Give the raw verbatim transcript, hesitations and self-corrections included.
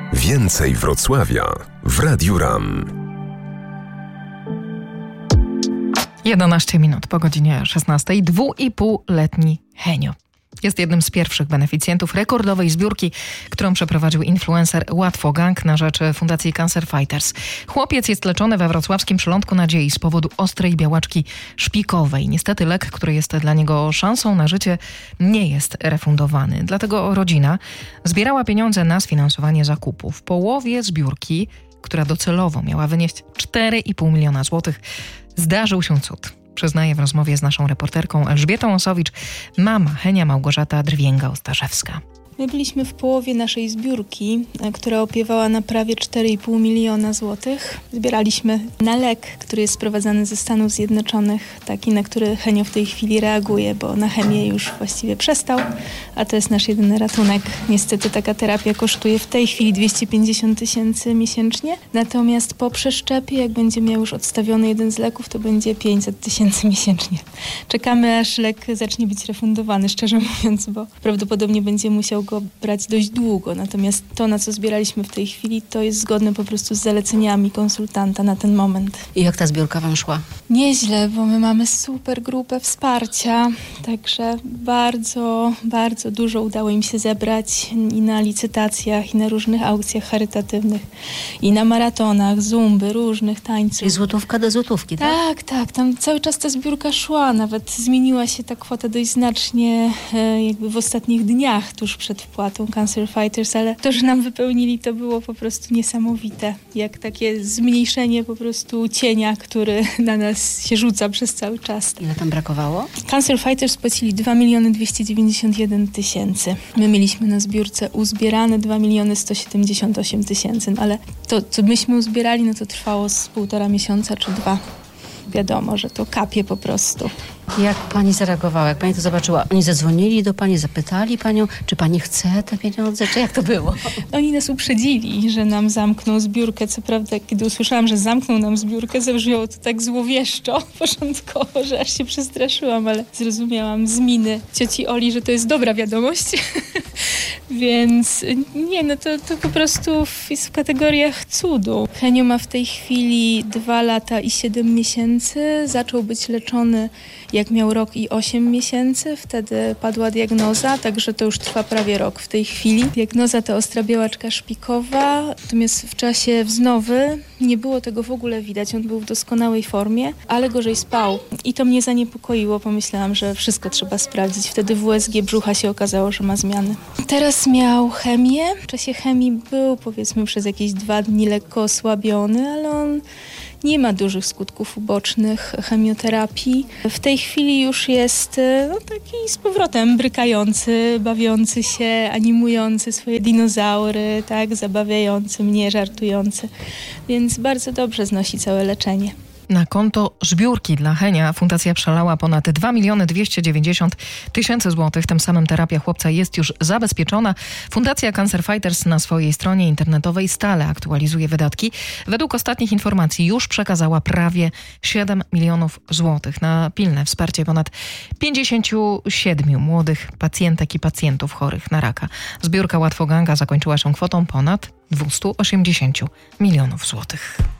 Więcej Wrocławia w Radiu RAM. jedenaście minut po godzinie szesnastej. Dwuipółletni Henio jest jednym z pierwszych beneficjentów rekordowej zbiórki, którą przeprowadził influencer Łatwogang na rzecz Fundacji Cancer Fighters. Chłopiec jest leczony we wrocławskim Przylądku Nadziei z powodu ostrej białaczki szpikowej. Niestety lek, który jest dla niego szansą na życie, nie jest refundowany. Dlatego rodzina zbierała pieniądze na sfinansowanie zakupu. W połowie zbiórki, która docelowo miała wynieść cztery i pół miliona złotych, zdarzył się cud. Przyznaje w rozmowie z naszą reporterką Elżbietą Osowicz mama Henia Małgorzata Drwięga-Ostaszewska. My byliśmy w połowie naszej zbiórki, która opiewała na prawie cztery i pół miliona złotych. Zbieraliśmy na lek, który jest sprowadzany ze Stanów Zjednoczonych, taki, na który Henio w tej chwili reaguje, bo na chemię już właściwie przestał, a to jest nasz jedyny ratunek. Niestety taka terapia kosztuje w tej chwili dwieście pięćdziesiąt tysięcy miesięcznie, natomiast po przeszczepie, jak będzie miał już odstawiony jeden z leków, to będzie pięćset tysięcy miesięcznie. Czekamy, aż lek zacznie być refundowany, szczerze mówiąc, bo prawdopodobnie będzie musiał go brać dość długo. Natomiast to, na co zbieraliśmy w tej chwili, to jest zgodne po prostu z zaleceniami konsultanta na ten moment. I jak ta zbiórka wam szła? Nieźle, bo my mamy super grupę wsparcia, także bardzo, bardzo dużo udało im się zebrać i na licytacjach, i na różnych aukcjach charytatywnych, i na maratonach, zumby, różnych tańców. Czyli złotówka do złotówki, tak? Tak, tak. Tam cały czas ta zbiórka szła. Nawet zmieniła się ta kwota dość znacznie e, jakby w ostatnich dniach, tuż przed wpłatą Cancer Fighters, ale to, że nam wypełnili, to było po prostu niesamowite. Jak takie zmniejszenie po prostu cienia, który na nas się rzuca przez cały czas. Ile tam brakowało? Cancer Fighters płacili dwa miliony dwieście dziewięćdziesiąt jeden tysięcy. My mieliśmy na zbiórce uzbierane dwa miliony sto siedemdziesiąt osiem tysięcy, ale to, co myśmy uzbierali, no to trwało z półtora miesiąca czy dwa. Wiadomo, że to kapie po prostu. Jak pani zareagowała, jak pani to zobaczyła? Oni zadzwonili do pani, zapytali panią, czy pani chce te pieniądze, czy jak to było? Oni nas uprzedzili, że nam zamkną zbiórkę. Co prawda, kiedy usłyszałam, że zamkną nam zbiórkę, zabrzmiało to tak złowieszczo początkowo, że aż się przestraszyłam, ale zrozumiałam z miny cioci Oli, że to jest dobra wiadomość. Więc nie, no to, to po prostu jest w kategoriach cudu. Henio ma w tej chwili dwa lata i siedem miesięcy. Zaczął być leczony, jak miał rok i osiem miesięcy. Wtedy padła diagnoza, także to już trwa prawie rok w tej chwili. Diagnoza to ostra białaczka szpikowa, natomiast w czasie wznowy nie było tego w ogóle widać. On był w doskonałej formie, ale gorzej spał. I to mnie zaniepokoiło. Pomyślałam, że wszystko trzeba sprawdzić. Wtedy w U S G brzucha się okazało, że ma zmiany. Teraz miał chemię. W czasie chemii był, powiedzmy, przez jakieś dwa dni lekko osłabiony, ale on nie ma dużych skutków ubocznych chemioterapii. W tej chwili już jest no, taki z powrotem brykający, bawiący się, animujący swoje dinozaury, tak, zabawiający mnie, żartujący. Więc bardzo dobrze znosi całe leczenie. Na konto zbiórki dla Henia fundacja przelała ponad dwa miliony dwieście dziewięćdziesiąt tysięcy złotych. Tym samym terapia chłopca jest już zabezpieczona. Fundacja Cancer Fighters na swojej stronie internetowej stale aktualizuje wydatki. Według ostatnich informacji już przekazała prawie siedem milionów złotych na pilne wsparcie ponad pięćdziesięciu siedmiu młodych pacjentek i pacjentów chorych na raka. Zbiórka Łatwoganga zakończyła się kwotą ponad dwieście osiemdziesiąt milionów złotych.